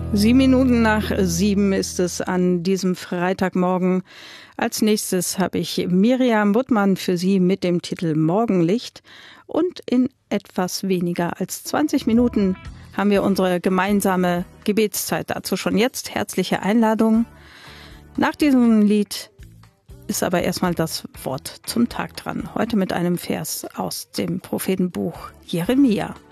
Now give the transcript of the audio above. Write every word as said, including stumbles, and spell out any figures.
Sieben Minuten nach sieben ist es an diesem Freitagmorgen. Als nächstes habe ich Miriam Buttmann für Sie mit dem Titel Morgenlicht. Und in etwas weniger als zwanzig Minuten haben wir unsere gemeinsame Gebetszeit. Dazu schon jetzt herzliche Einladung. Nach diesem Lied ist aber erstmal das Wort zum Tag dran. Heute mit einem Vers aus dem Prophetenbuch Jeremia.